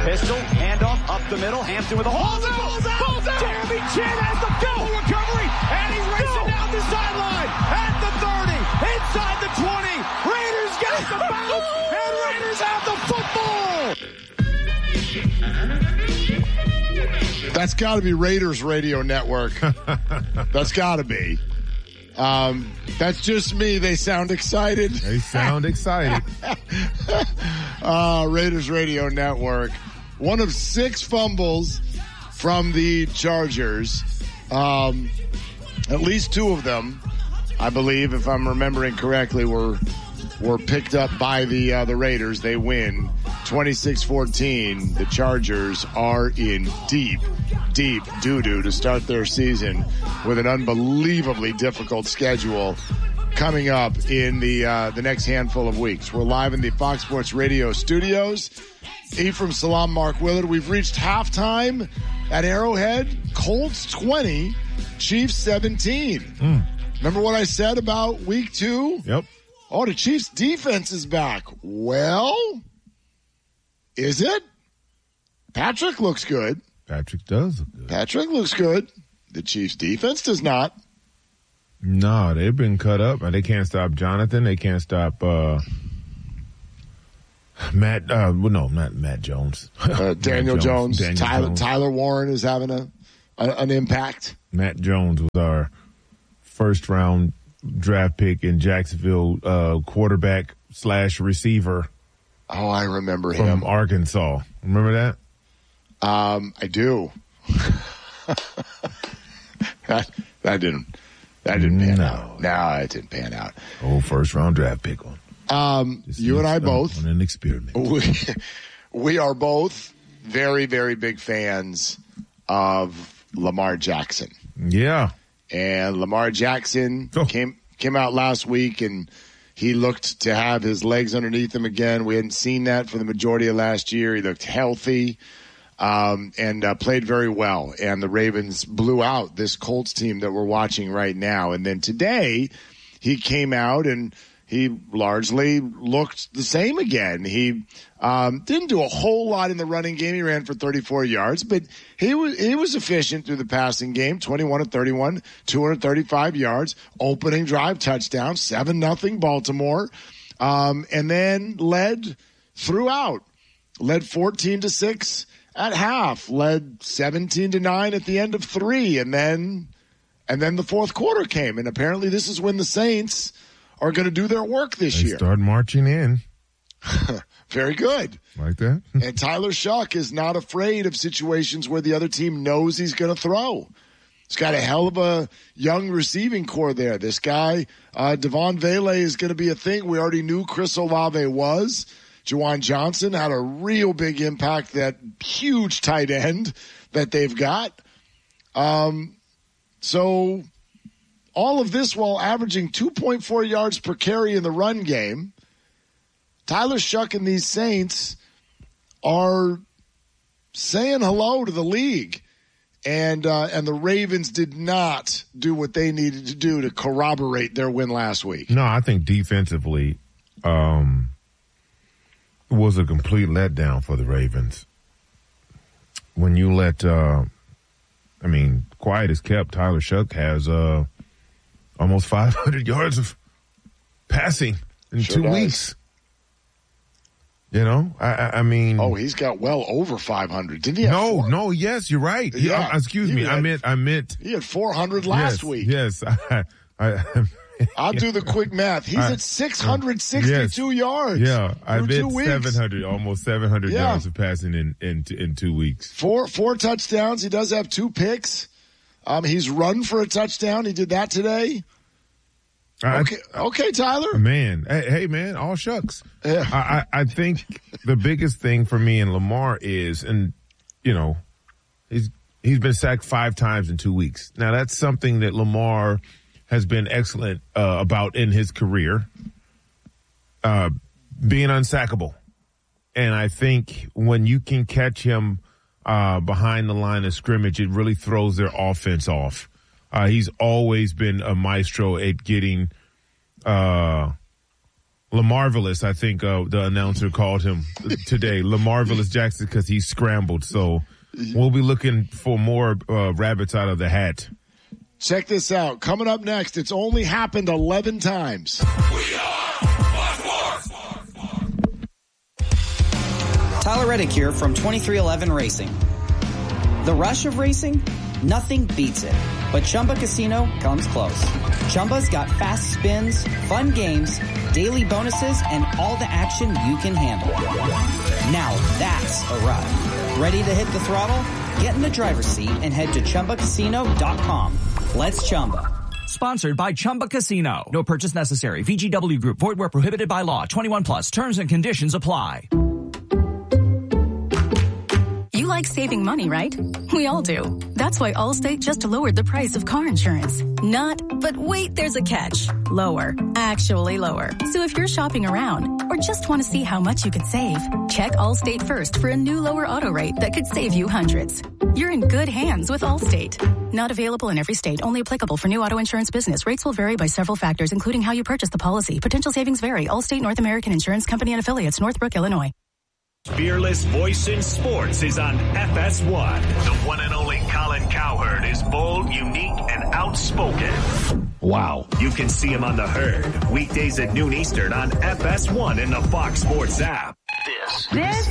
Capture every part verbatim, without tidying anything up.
Pistol, handoff, up the middle, Hampton with a hold. Ball's out! Ball's out! Jeremy Chin has the field recovery, and he's racing Go. down the sideline at the thirty, inside the twenty. Raiders got the foul, and Raiders have the football. That's got to be Raiders Radio Network. That's got to be. Um, that's just me. They sound excited. They sound excited. uh, Raiders Radio Network. One of six fumbles from the Chargers. Um, at least two of them, I believe, if I'm remembering correctly, were were picked up by the uh, the Raiders. They win twenty-six fourteen. The Chargers are in deep, deep doo-doo to start their season with an unbelievably difficult schedule coming up in the uh, the next handful of weeks. We're live in the Fox Sports Radio studios. Ephraim Salam, Mark Willard. We've reached halftime at Arrowhead. Colts twenty, Chiefs seventeen. Mm. Remember what I said about week two? Yep. Oh, the Chiefs' defense is back. Well, is it? Patrick looks good. Patrick does look good. Patrick looks good. The Chiefs' defense does not. No, they've been cut up, and they can't stop Jonathan. They can't stop uh, Matt. Uh, well, no, not Matt Jones. Uh, Daniel Matt Jones. Jones. Daniel Tyler, Jones. Tyler Warren is having a, a an impact. Matt Jones was our first round draft pick in Jacksonville, uh, quarterback slash receiver. Oh, I remember from him. From Arkansas. Remember that? Um, I do. that, that didn't, that didn't pan no. out. No, it didn't pan out. Oh, first round draft pick on. Um, Just you and I both. On an experiment. We, we are both very, very big fans of Lamar Jackson. Yeah. And Lamar Jackson oh. came came out last week, and he looked to have his legs underneath him again. We hadn't seen that for the majority of last year. He looked healthy um, and uh, played very well. And the Ravens blew out this Colts team that we're watching right now. And then today, he came out and he largely looked the same again. He um, didn't do a whole lot in the running game. He ran for thirty-four yards, but he was he was efficient through the passing game. twenty-one of thirty-one, two hundred thirty-five yards, opening drive touchdown, seven nothing Baltimore, um, and then led throughout. Led fourteen to six at half. Led seventeen to nine at the end of three, and then and then the fourth quarter came, and apparently this is when the Saints are going to do their work this they year. Start marching in. Very good. Like that. And Tyler Shuck is not afraid of situations where the other team knows he's going to throw. He's got a hell of a young receiving core there. This guy, uh, Devon Vele, is going to be a thing. We already knew Chris Olave was. Juwan Johnson had a real big impact, that huge tight end that they've got. Um, so all of this while averaging two point four yards per carry in the run game. Tyler Shuck and these Saints are saying hello to the league. And uh, and the Ravens did not do what they needed to do to corroborate their win last week. No, I think defensively um, was a complete letdown for the Ravens. When you let, uh, I mean, quiet as kept, Tyler Shuck has uh, almost five hundred yards of passing in sure two does. weeks. You know, I, I mean. Oh, he's got well over five hundred. Didn't he have No, four? no, yes, you're right. Yeah. Uh, excuse He me. had- I meant, I meant. He had four hundred last yes, week. Yes. I, I, I'll do the quick math. He's I- at six hundred sixty-two yes. yards. Yeah. I through bet two weeks. seven hundred, almost seven hundred Yeah. yards of passing in, in, in two weeks. Four, four touchdowns. He does have two picks. Um, he's run for a touchdown. He did that today. I- Okay, okay, Tyler. Man, hey, hey, man, all shucks. Yeah. I, I, I think the biggest thing for me and Lamar is, and you know, he's he's been sacked five times in two weeks. Now that's something that Lamar has been excellent uh, about in his career, uh, being unsackable. And I think when you can catch him uh, behind the line of scrimmage, it really throws their offense off. Uh, he's always been a maestro at getting, uh, Lamarvelous, I think uh, the announcer called him today. Lamarvelous Jackson, because he scrambled. So we'll be looking for more uh, rabbits out of the hat. Check this out. Coming up next, it's only happened eleven times. We are Tyler Reddick here from twenty-three eleven Racing. The rush of racing? Nothing beats it. But Chumba Casino comes close. Chumba's got fast spins, fun games, daily bonuses, and all the action you can handle. Now that's a ride. Ready to hit the throttle? Get in the driver's seat and head to Chumba Casino dot com. Let's Chumba. Sponsored by Chumba Casino. No purchase necessary. V G W Group. Void where prohibited by law. twenty-one plus. Terms and conditions apply. You like saving money, right? We all do. That's why Allstate just lowered the price of car insurance. Not, but wait, there's a catch. Lower. Actually lower. So if you're shopping around or just want to see how much you could save, check Allstate first for a new lower auto rate that could save you hundreds. You're in good hands with Allstate. Not available in every state. Only applicable for new auto insurance business. Rates will vary by several factors, including how you purchase the policy. Potential savings vary. Allstate North American Insurance Company and Affiliates, Northbrook, Illinois. Fearless voice in sports is on F S one. The one and only Colin Cowherd is bold, unique, and outspoken. Wow. You can see him on The Herd, weekdays at noon Eastern on F S one and the Fox Sports app. This, this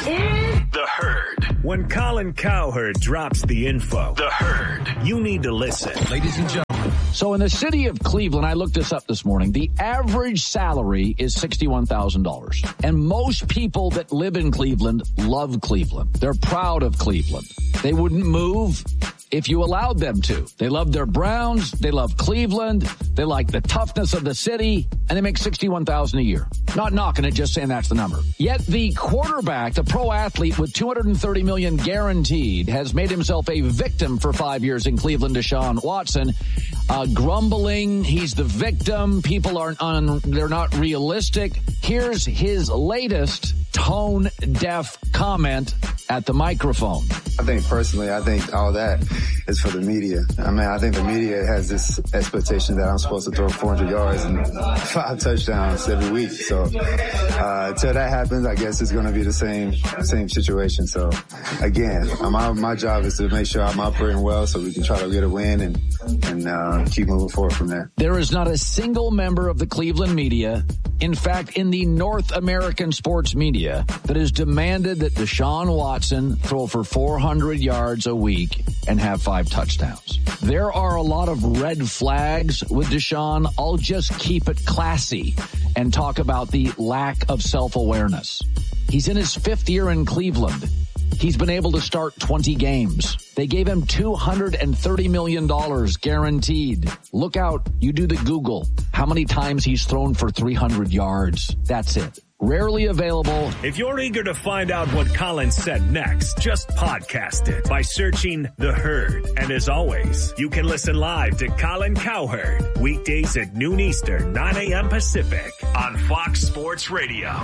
is The Herd. When Colin Cowherd drops the info, The Herd, you need to listen. Ladies and gentlemen. So in the city of Cleveland, I looked this up this morning, the average salary is sixty-one thousand dollars. And most people that live in Cleveland love Cleveland. They're proud of Cleveland. They wouldn't move if you allowed them to. They love their Browns. They love Cleveland. They like the toughness of the city. And they make sixty-one thousand dollars a year. Not knocking it, just saying that's the number. Yet the quarterback, the pro athlete with two hundred thirty million dollars guaranteed, has made himself a victim for five years in Cleveland, Deshaun Watson. Uh, grumbling, he's the victim. People aren't on, they're not realistic. Here's his latest tone-deaf comment at the microphone. I think personally, I think all that is for the media. I mean, I think the media has this expectation that I'm supposed to throw four hundred yards and five touchdowns every week. So uh, until that happens, I guess it's going to be the same same situation. So again, my my job is to make sure I'm operating well so we can try to get a win and and uh, keep moving forward from there. There is not a single member of the Cleveland media, in fact, in the North American sports media, that has demanded that Deshaun Watson throw for four hundred yards a week and have five touchdowns. There are a lot of red flags with Deshaun. I'll just keep it classy and talk about the lack of self-awareness. He's in his fifth year in Cleveland. He's been able to start twenty games. They gave him two hundred thirty million dollars guaranteed. Look out. You do the Google. How many times he's thrown for three hundred yards. That's it. Rarely available. If you're eager to find out what Colin said next, just podcast it by searching The Herd. And as always, you can listen live to Colin Cowherd weekdays at noon Eastern, nine a.m. Pacific on Fox Sports Radio.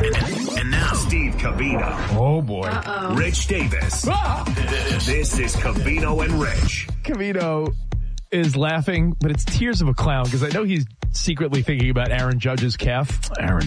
And now, Steve Covino. Oh, boy. Uh-oh. Rich Davis. Ah! This is Covino and Rich. Covino is laughing, but it's tears of a clown because I know he's secretly thinking about Aaron Judge's calf. Aaron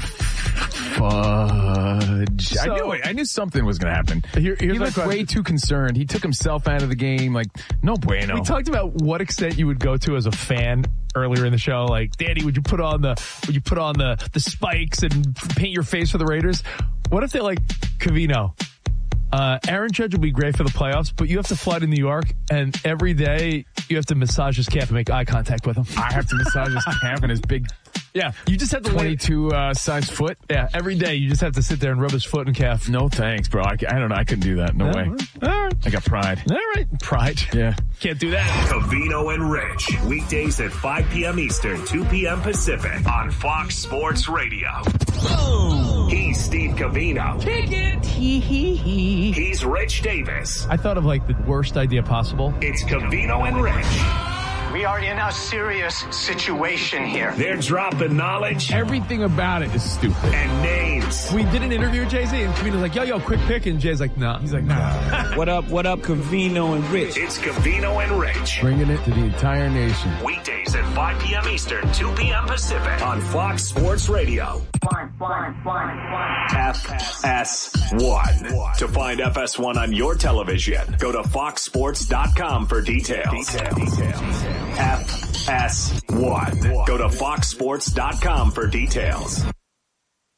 Fudge. So, I knew it. I knew something was going to happen. Here, he looked way too concerned. He took himself out of the game. Like, no bueno. We talked about what extent you would go to as a fan earlier in the show. Like, Daddy, would you put on the would you put on the the spikes and paint your face for the Raiders? What if they're like, Covino, Uh, Aaron Judge will be great for the playoffs, but you have to fly to New York, and every day you have to massage his calf and make eye contact with him. I have to massage his calf and his big, yeah, you just have to twenty-two uh, size foot. Yeah, every day you just have to sit there and rub his foot and calf. No thanks, bro. I, I don't know. I couldn't do that. No, no way. All right. I got pride. All right, pride. Yeah, can't do that. Covino and Rich weekdays at five p.m. Eastern, two p.m. Pacific on Fox Sports Radio. Boom. He's Steve Covino. Take it. Hee hee hee. He's Rich Davis. I thought of like the worst idea possible. It's Covino and Rich. We are in a serious situation here. They're dropping knowledge. Everything about it is stupid. And names. We did an interview with Jay-Z, and Covino's like, yo, yo, quick pick. And Jay's like, nah. He's like, nah. What up, what up, Covino and Rich? It's Covino and Rich. Bringing it to the entire nation. Weekdays at five p.m. Eastern, two p.m. Pacific on Fox Sports Radio. F S one. To find F S one on your television, go to fox sports dot com for details. Details. F S one. Go to fox sports dot com for details.